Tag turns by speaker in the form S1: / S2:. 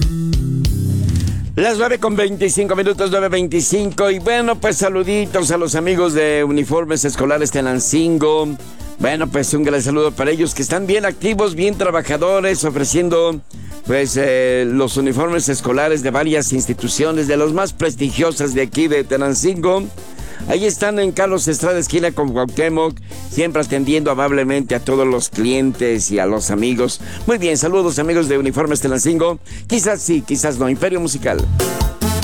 S1: Las 9:25, 9:25. Y bueno, pues saluditos a los amigos de Uniformes Escolares Tenancingo. Bueno, pues un gran saludo para ellos que están bien activos, bien trabajadores, ofreciendo pues los uniformes escolares de varias instituciones, de los más prestigiosas de aquí de Tenancingo. Ahí están en Carlos Estrada, esquina con Cuauhtémoc, siempre atendiendo amablemente a todos los clientes y a los amigos. Muy bien, saludos amigos de Uniformes Tenancingo. Quizás sí, quizás no. Imperio Musical.